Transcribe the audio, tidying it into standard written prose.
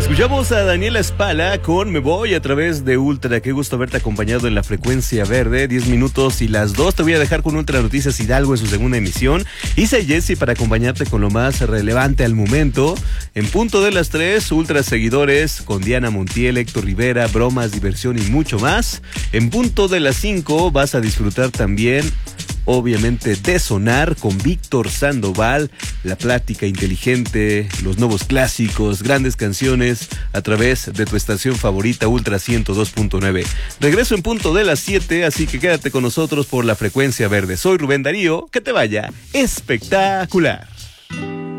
Escuchamos a Daniela Espala con Me Voy a través de Ultra. Qué gusto haberte acompañado en la frecuencia verde. 10 minutos y las 2. Te voy a dejar con Ultra Noticias Hidalgo en su segunda emisión. Isa y Jessy para acompañarte con lo más relevante al momento. En punto de las 3, Ultra Seguidores con Diana Montiel, Héctor Rivera, bromas, diversión y mucho más. En punto de las 5 vas a disfrutar también, obviamente, de Sonar con Víctor Sandoval, la plática inteligente, los nuevos clásicos, grandes canciones a través de tu estación favorita Ultra 102.9. Regreso en punto de las 7, así que quédate con nosotros por la frecuencia verde. Soy Rubén Darío, que te vaya espectacular.